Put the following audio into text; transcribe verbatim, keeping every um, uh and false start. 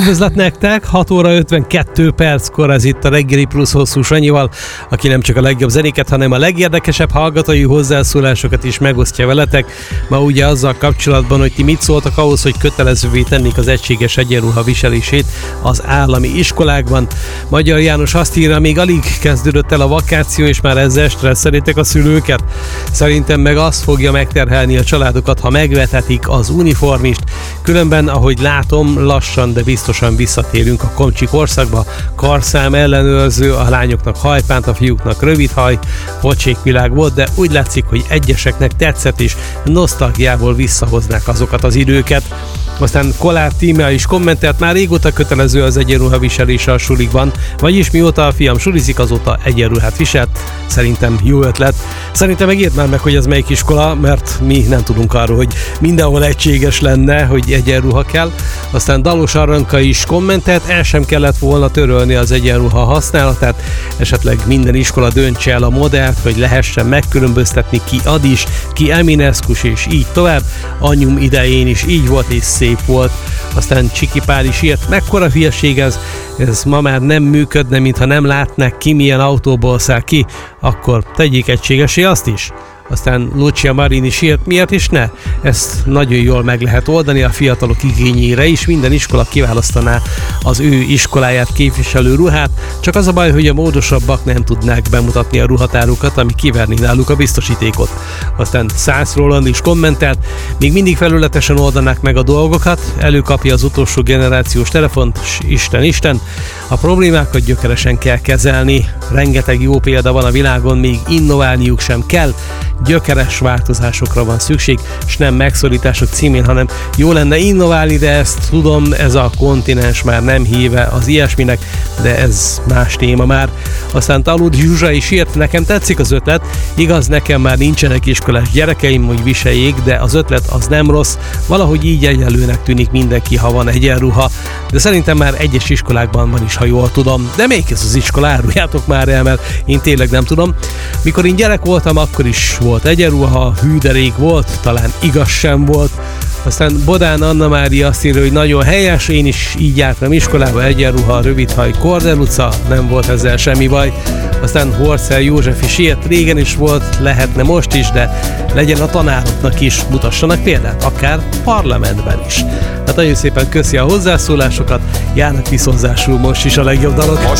Üdvözlet nektek, hat óra ötvenkettő perckor ez itt a Reggeli Plusz Hosszú Sanyival, aki nem csak a legjobb zenéket, hanem a legérdekesebb hallgatói hozzászólásokat is megosztja veletek. Ma ugye azzal kapcsolatban, hogy ti mit szóltak ahhoz, hogy kötelezővé tennék az egységes egyenruha viselését az állami iskolákban. Magyar János azt írja, még alig kezdődött el a vakáció, és már ezzel stresszelétek a szülőket. Szerintem meg azt fogja megterhelni a családokat, ha megvetetik az uniformist. Különben, ahogy látom, lassan, de biztosan visszatérünk a komcsi korszakba. Karszám ellenőrző, a lányoknak hajpánt, a fiúknak rövid haj, pocsékvilág volt, de úgy látszik, hogy egyeseknek tetszett, és nosztalgiából visszahoznák azokat az időket. Aztán Kolár Tímea is kommentelt, már régóta kötelező az egyenruha viselése a sulikban, vagyis mióta a fiam sulizik, azóta egyenruhát viselt. Szerintem jó ötlet. Szerintem megért már meg, hogy ez melyik iskola, mert mi nem tudunk arról, hogy mindenhol egységes lenne, hogy egyenruha kell. Aztán Dalos Aranka is kommentelt, el sem kellett volna törölni az egyenruha használatát, esetleg minden iskola döntse el a modellt, hogy lehessen megkülönböztetni ki Adis, ki Eminescus, és így tovább. Anyum idején is így volt, és szép volt. Aztán Csiki Pál is írt, mekkora hülyeség ez, ez ma már nem működne, mintha nem látnák ki, milyen autóból száll ki, akkor tegyék egységesé azt is. Aztán Lucia Marin is írt, miért is ne? Ezt nagyon jól meg lehet oldani a fiatalok igényére is, minden iskola kiválasztaná az ő iskoláját képviselő ruhát, csak az a baj, hogy a módosabbak nem tudnák bemutatni a ruhatárukat, ami kiverni náluk a biztosítékot. Aztán Szász Roland is kommentelt, még mindig felületesen oldanák meg a dolgokat, előkapja az utolsó generációs telefont, s Isten, Isten, a problémákat gyökeresen kell kezelni, rengeteg jó példa van a világon, még innoválniuk sem kell, gyökeres változásokra van szükség, és nem megszorítások címén, hanem jó lenne innoválni, de ezt tudom, ez a kontinens már nem híve az ilyesminek, de ez más téma már. Aztán Talud Zsuzsa is írt, nekem tetszik az ötlet, igaz, nekem már nincsenek iskolás gyerekeim, hogy viseljék, de az ötlet az nem rossz, valahogy így egyenlőnek tűnik mindenki, ha van egyenruha, de szerintem már egyes iskolákban van is, ha jól tudom, de melyik ez az iskola, áruljátok már el, mert én tényleg nem tudom. Mikor én gyerek voltam, akkor is volt egyenruha, hű de rég volt, talán igaz sem volt. Aztán Bodán Anna Mária azt írja, hogy nagyon helyes, én is így jártam iskolába, egyenruha, rövidhaj, Kordel utca, nem volt ezzel semmi baj. Aztán Horcel József is írt, régen is volt, lehetne most is, de legyen a tanároknak is, mutassanak példát, akár parlamentben is. Hát nagyon szépen köszi a hozzászólásokat, járnak viszonzásul most is a legjobb dalok.